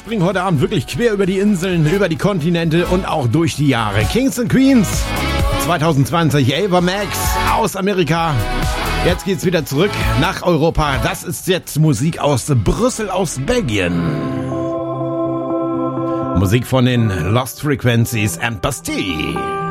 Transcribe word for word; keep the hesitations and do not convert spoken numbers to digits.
springen heute Abend wirklich quer über die Inseln, über die Kontinente und auch durch die Jahre. Kings and Queens zwanzig zwanzig, Ava Max aus Amerika. Jetzt geht's wieder zurück nach Europa. Das ist jetzt Musik aus Brüssel, aus Belgien. Musik von den Lost Frequencies and Bastille.